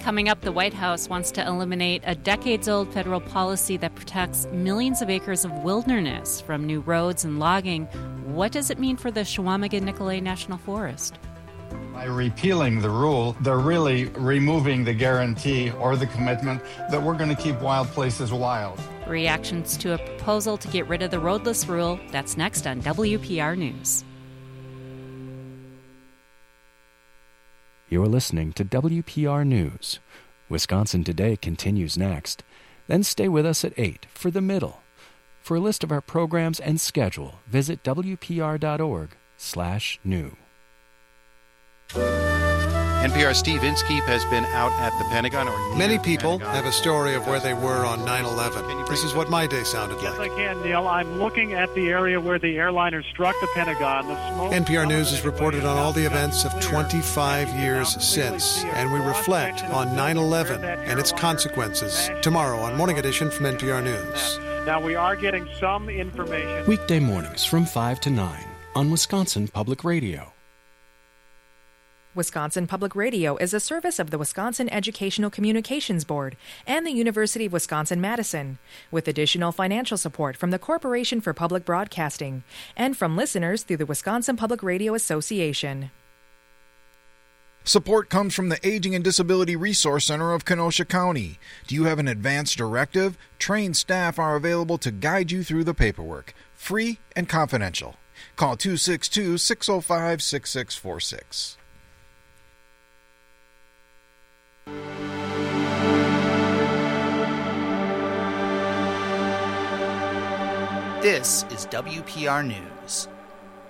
Coming up, the White House wants to eliminate a decades-old federal policy that protects millions of acres of wilderness from new roads and logging. What does it mean for the Chequamegon-Nicolet National Forest? By repealing the rule, they're really removing the guarantee or the commitment that we're going to keep wild places wild. Reactions to a proposal to get rid of the roadless rule. That's next on WPR News. You're listening to WPR News. Wisconsin Today continues next. Then stay with us at 8 for The Middle. For a list of our programs and schedule, visit wpr.org/new. NPR's Steve Inskeep has been out at the Pentagon. Many people have a story of where they were on 9/11. This is what my day sounded like. Yes, I can, Neil. I'm looking at the area where the airliner struck the Pentagon. The smoke NPR News has reported on all the events of 25 years since, and we reflect on 9/11 and its consequences tomorrow on Morning Edition from NPR News. Now, we are getting some information. Weekday mornings from 5 to 9 on Wisconsin Public Radio. Wisconsin Public Radio is a service of the Wisconsin Educational Communications Board and the University of Wisconsin-Madison, with additional financial support from the Corporation for Public Broadcasting and from listeners through the Wisconsin Public Radio Association. Support comes from the Aging and Disability Resource Center of Kenosha County. Do you have an advance directive? Trained staff are available to guide you through the paperwork. Free and confidential. Call 262-605-6646. This is WPR News.